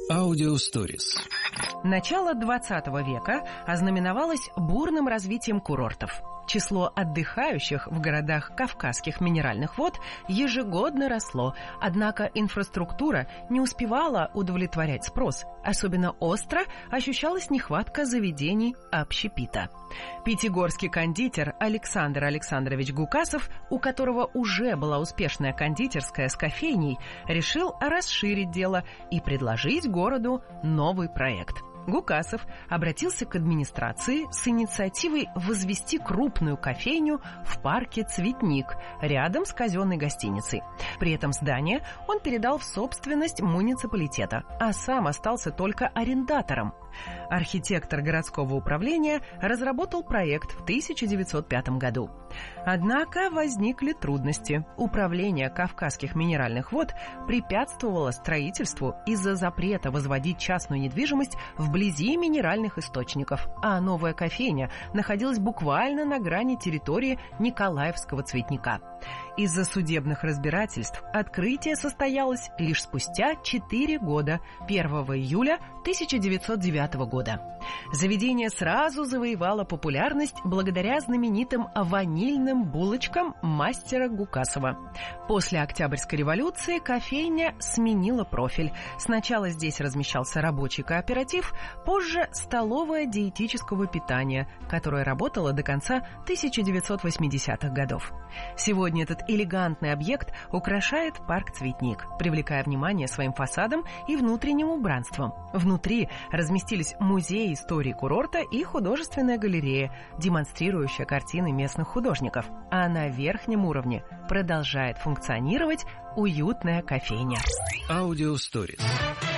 Аудиосторис. Начало 20 века ознаменовалось бурным развитием курортов. Число отдыхающих в городах Кавказских минеральных вод ежегодно росло, однако инфраструктура не успевала удовлетворять спрос. Особенно остро ощущалась нехватка заведений общепита. Пятигорский кондитер Александр Александрович Гукасов, у которого уже была успешная кондитерская с кофейней, решил расширить дело и предложить городу новый проект. Гукасов обратился к администрации с инициативой возвести крупную кофейню в парке «Цветник» рядом с казенной гостиницей. При этом здание он передал в собственность муниципалитета, а сам остался только арендатором. Архитектор городского управления разработал проект в 1905 году. Однако возникли трудности. Управление Кавказских минеральных вод препятствовало строительству из-за запрета возводить частную недвижимость вблизи минеральных источников, а новая кофейня находилась буквально на грани территории Николаевского цветника. Из-за судебных разбирательств открытие состоялось лишь спустя 4 года, 1 июля 1909 года. Заведение сразу завоевало популярность благодаря знаменитым ванильным булочкам мастера Гукасова. После Октябрьской революции кофейня сменила профиль. Сначала здесь размещался рабочий кооператив, позже столовая диетического питания, которая работала до конца 1980-х годов. Сегодня этот элегантный объект украшает парк «Цветник», привлекая внимание своим фасадом и внутренним убранством. Внутри разместились музей истории курорта и художественная галерея, демонстрирующая картины местных художников. А на верхнем уровне продолжает функционировать уютная кофейня. Аудиосторис.